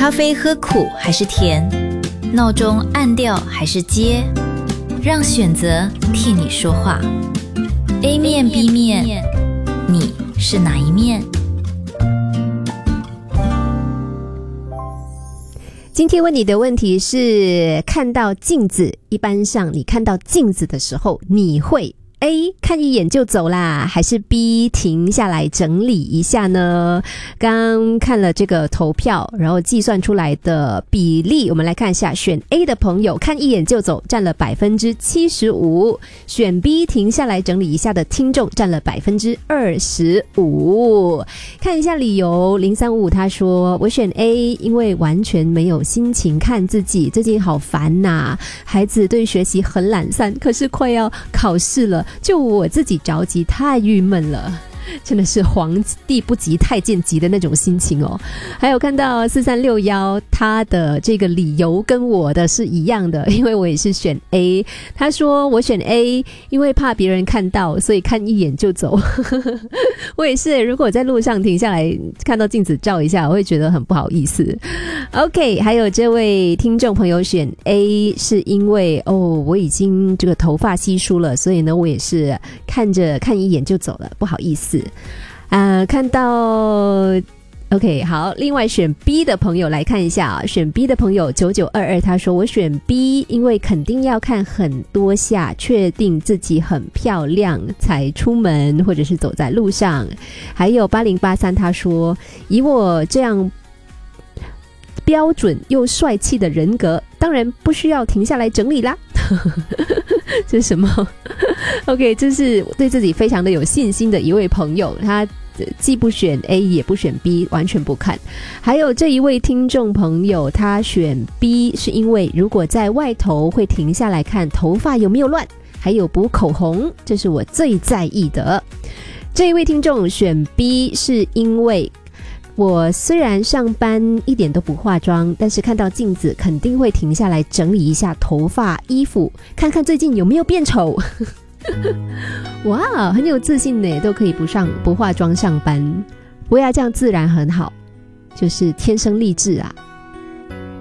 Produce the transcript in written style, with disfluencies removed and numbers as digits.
咖啡喝苦还是甜？闹钟按掉还是接？让选择替你说话。A 面 B 面，你是哪一面？ 今天问你的问题是：看到镜子，一般上你看到镜子的时候，你会 A 看一眼就走啦，还是 B 停下来整理一下呢？刚看了这个投票，然后计算出来的比例，我们来看一下。选 A 的朋友看一眼就走占了 75%， 选 B 停下来整理一下的听众占了 25%。 看一下理由。0355他说：我选 A， 因为完全没有心情看自己，最近好烦呐，孩子对学习很懒散，可是快要考试了，就我自己着急，太郁闷了，真的是皇帝不急太监急的那种心情哦。还有看到4361，他的这个理由跟我的是一样的，因为我也是选 A。 他说我选 A， 因为怕别人看到，所以看一眼就走。我也是，如果在路上停下来看到镜子照一下，我会觉得很不好意思。 OK， 还有这位听众朋友选 A 是因为我已经这个头发稀疏了，所以呢我也是看一眼就走了，不好意思。看到 OK， 好，另外选 B 的朋友来看一下啊。选 B 的朋友9922他说我选 B， 因为肯定要看很多下，确定自己很漂亮才出门或者是走在路上。还有8083他说以我这样标准又帅气的人格，当然不需要停下来整理啦。这是什么？ OK， 这是对自己非常的有信心的一位朋友，他既不选 A 也不选 B， 完全不看。还有这一位听众朋友，他选 B 是因为如果在外头会停下来看头发有没有乱，还有补口红，这是我最在意的。这一位听众选 B 是因为我虽然上班一点都不化妆，但是看到镜子肯定会停下来整理一下头发衣服，看看最近有没有变丑。哇，很有自信呢，都可以不化妆上班。不要这样自然很好，就是天生丽质啊。